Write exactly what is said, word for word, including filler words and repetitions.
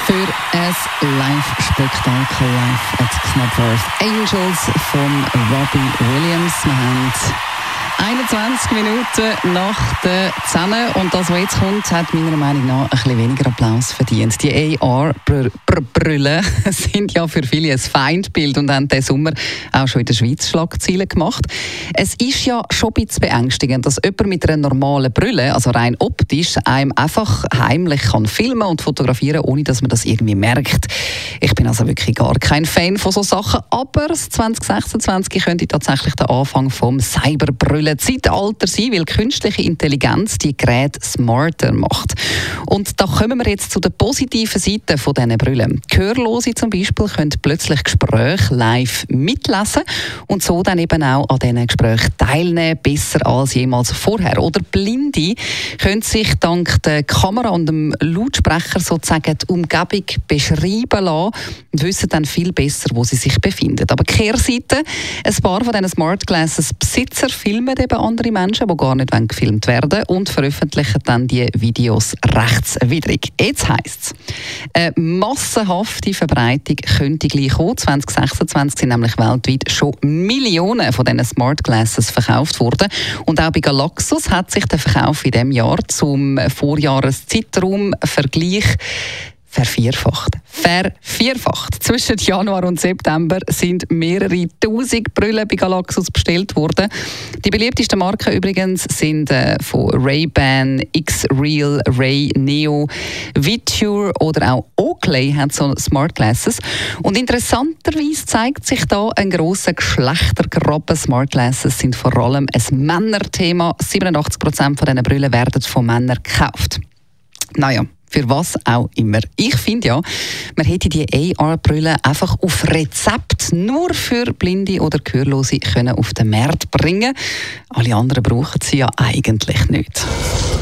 für ein Live-Spektakel live at Knopfworth Angels von Robbie Williams. Wir haben einundzwanzig Minuten nach der zehn und das, was jetzt kommt, hat meiner Meinung nach ein bisschen weniger Applaus verdient. Die A R-Brüllen sind ja für viele ein Feindbild und haben diesen Sommer auch schon in der Schweiz Schlagzeilen gemacht. Es ist ja schon ein bisschen beängstigend, dass jemand mit einer normalen Brille, also rein optisch, einem einfach heimlich kann filmen und fotografieren, ohne dass man das irgendwie merkt. Ich bin also wirklich gar kein Fan von solchen Sachen, aber zwanzig sechsundzwanzig könnte tatsächlich der Anfang vom Cyberbrüllen Zeitalter sein, weil künstliche Intelligenz die Geräte smarter macht. Und da kommen wir jetzt zu der positiven Seite von diesen Brillen. Gehörlose zum Beispiel können plötzlich Gespräche live mitlesen und so dann eben auch an diesen Gesprächen teilnehmen, besser als jemals vorher. Oder Blinde können sich dank der Kamera und dem Lautsprecher sozusagen die Umgebung beschreiben lassen und wissen dann viel besser, wo sie sich befinden. Aber Kehrseite, ein paar von diesen Smart Glasses Besitzer filmen eben andere Menschen, die gar nicht gefilmt werden wollen und veröffentlichen dann die Videos rechtswidrig. Jetzt heisst es, eine massenhafte Verbreitung könnte gleich kommen. zwanzig sechsundzwanzig sind nämlich weltweit schon Millionen von diesen Smart Glasses verkauft worden. Und auch bei Galaxus hat sich der Verkauf in diesem Jahr zum Vorjahreszeitraum-Vergleich Vervierfacht. Vervierfacht. Zwischen Januar und September sind mehrere tausend Brillen bei Galaxus bestellt worden. Die beliebtesten Marken übrigens sind äh, von Ray-Ban, X-Real, Ray Neo, Viture oder auch Oakley hat so Smart Glasses. Und interessanterweise zeigt sich da ein grosser Geschlechtergraben. Smart Glasses sind vor allem ein Männerthema. siebenundachtzig Prozent von diesen Brillen werden von Männern gekauft. Naja, für was auch immer. Ich finde ja, man hätte die A R-Brille einfach auf Rezept nur für Blinde oder Gehörlose können auf den Markt bringen. Alle anderen brauchen sie ja eigentlich nicht.